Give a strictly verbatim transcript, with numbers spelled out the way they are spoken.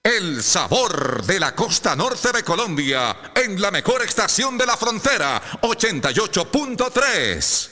El sabor de la costa norte de Colombia, en la mejor estación de la frontera, ochenta y ocho punto tres.